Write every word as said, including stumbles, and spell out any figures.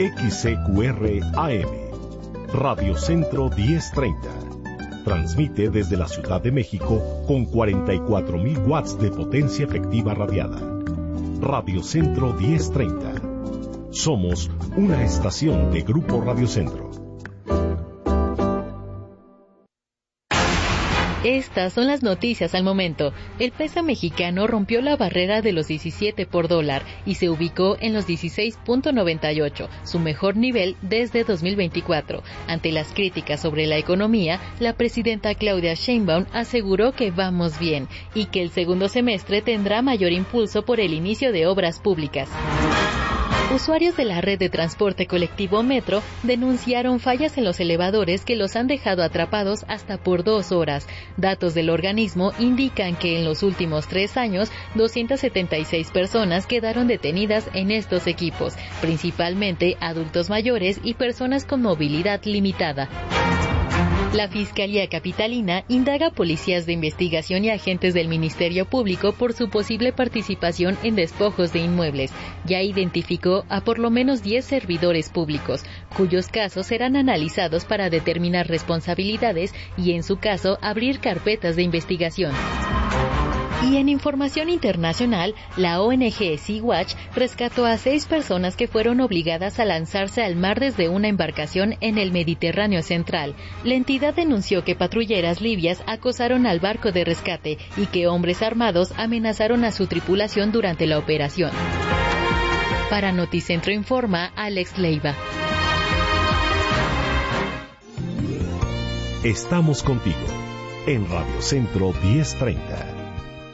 X C Q R A M, Radio Centro diez treinta. Transmite desde la Ciudad de México con cuarenta y cuatro mil watts de potencia efectiva radiada. Radio Centro diez treinta. Somos una estación de Grupo Radio Centro. Estas son las noticias al momento. El peso mexicano rompió la barrera de los diecisiete por dólar y se ubicó en los dieciséis punto noventa y ocho, su mejor nivel desde dos mil veinticuatro. Ante las críticas sobre la economía, la presidenta Claudia Sheinbaum aseguró que vamos bien y que el segundo semestre tendrá mayor impulso por el inicio de obras públicas. Usuarios de la red de transporte colectivo Metro denunciaron fallas en los elevadores que los han dejado atrapados hasta por dos horas. Datos del organismo indican que en los últimos tres años, doscientas setenta y seis personas quedaron detenidas en estos equipos, principalmente adultos mayores y personas con movilidad limitada. La Fiscalía Capitalina indaga a policías de investigación y agentes del Ministerio Público por su posible participación en despojos de inmuebles. Ya identificó a por lo menos diez servidores públicos, cuyos casos serán analizados para determinar responsabilidades y, en su caso, abrir carpetas de investigación. Y en información internacional, la O N G Sea-Watch rescató a seis personas que fueron obligadas a lanzarse al mar desde una embarcación en el Mediterráneo central. La entidad denunció que patrulleras libias acosaron al barco de rescate y que hombres armados amenazaron a su tripulación durante la operación. Para Noticentro Informa, Alex Leiva. Estamos contigo en Radio Centro diez treinta.